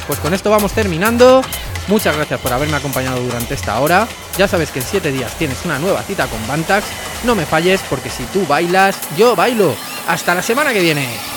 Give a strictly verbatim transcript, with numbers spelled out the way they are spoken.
pues con esto vamos terminando. Muchas gracias por haberme acompañado durante esta hora. Ya sabes que en siete días tienes una nueva cita con Bantax. No me falles porque si tú bailas, yo bailo. ¡Hasta la semana que viene!